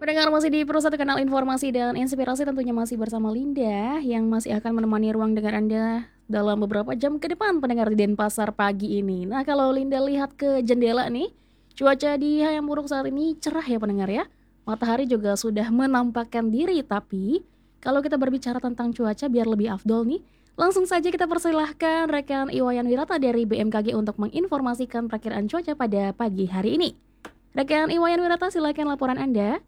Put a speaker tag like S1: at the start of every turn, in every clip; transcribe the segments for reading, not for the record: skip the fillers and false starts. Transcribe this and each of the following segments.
S1: Pendengar masih di Satu Kanal Informasi dan Inspirasi tentunya masih bersama Linda yang masih akan menemani ruang dengar Anda dalam beberapa jam ke depan pendengar di Denpasar pagi ini. Nah kalau Linda lihat ke jendela nih, cuaca di Hayamuruk saat ini cerah ya pendengar ya. Matahari juga sudah menampakkan diri tapi kalau kita berbicara tentang cuaca biar lebih afdol nih, langsung saja kita persilahkan rekan Iwayan Wirata dari BMKG untuk menginformasikan perkiraan cuaca pada pagi hari ini. Rekan Iwayan Wirata silakan laporan Anda.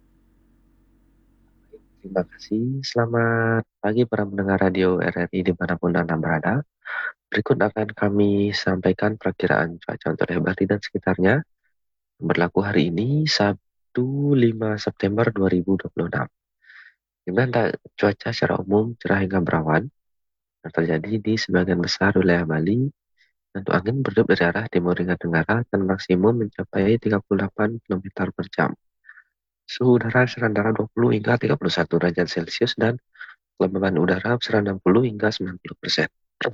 S2: Terima kasih. Selamat pagi para pendengar radio RRI dimanapun Anda berada. Berikut akan kami sampaikan perakiraan cuaca untuk Bali dan sekitarnya yang berlaku hari ini Sabtu 5 September 2026. Di mana cuaca secara umum cerah hingga berawan yang terjadi di sebagian besar wilayah Bali. Untuk angin bertiup dari arah timur hingga tenggara dan maksimum mencapai 38 km per jam. Suhu udara antara 20 hingga 31 derajat Celcius dan kelembaban udara besaran 60 hingga 90%.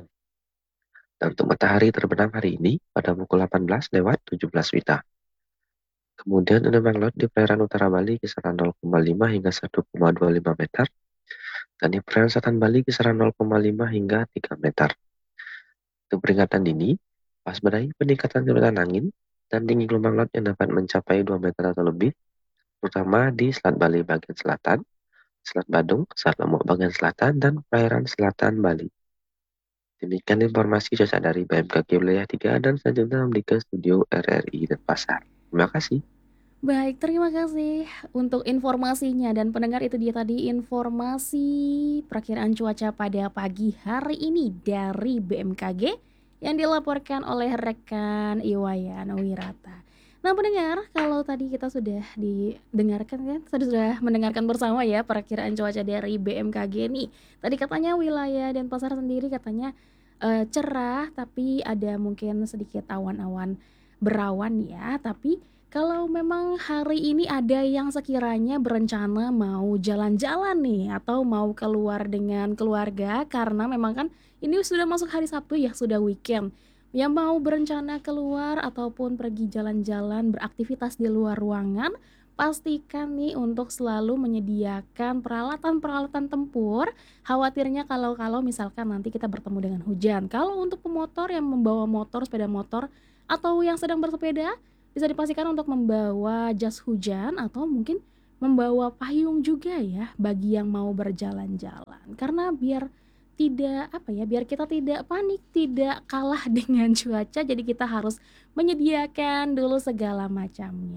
S2: Dan untuk matahari terbenam hari ini pada pukul 18:17 WITA. Kemudian gelombang laut di perairan utara Bali kisaran 0,5 hingga 1,25 meter. Dan di perairan selatan Bali kisaran 0,5 hingga 3 meter. Untuk peringatan dini, waspadai peningkatan kecepatan angin dan tinggi gelombang laut yang dapat mencapai 2 meter atau lebih, terutama di Selat Bali bagian selatan, Selat Badung, Selat Lombok bagian selatan, dan perairan selatan Bali. Demikian informasi cuaca dari BMKG Wilayah 3 dan selanjutnya kembali ke studio RRI Denpasar. Terima kasih.
S1: Baik, terima kasih untuk informasinya dan pendengar itu dia tadi informasi perakiraan cuaca pada pagi hari ini dari BMKG yang dilaporkan oleh rekan Iwayan Wirata. Nah pendengar, kalau tadi kita sudah didengarkan kan, sudah mendengarkan bersama ya perakiraan cuaca dari BMKG nih. Tadi katanya wilayah Denpasar sendiri katanya cerah tapi ada mungkin sedikit awan-awan berawan ya, tapi kalau memang hari ini ada yang sekiranya berencana mau jalan-jalan nih atau mau keluar dengan keluarga karena memang kan ini sudah masuk hari Sabtu ya, sudah weekend. Yang mau berencana keluar ataupun pergi jalan-jalan beraktivitas di luar ruangan, pastikan nih untuk selalu menyediakan peralatan-peralatan tempur. Khawatirnya kalau misalkan nanti kita bertemu dengan hujan. Kalau untuk pemotor yang membawa motor, sepeda motor atau yang sedang bersepeda bisa dipastikan untuk membawa jas hujan atau mungkin membawa payung juga ya bagi yang mau berjalan-jalan. Karena biar tidak apa ya, biar kita tidak panik, tidak kalah dengan cuaca, jadi kita harus menyediakan dulu segala macamnya.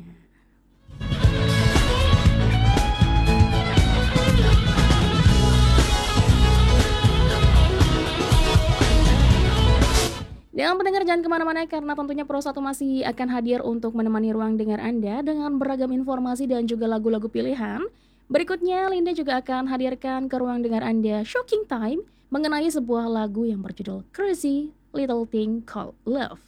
S1: Dan pendengar jangan kemana-mana karena tentunya Pro 1 masih akan hadir untuk menemani ruang dengar Anda dengan beragam informasi dan juga lagu-lagu pilihan. Berikutnya Linda juga akan hadirkan ke ruang dengar Anda Shocking Time mengenai sebuah lagu yang berjudul Crazy Little Thing Called Love.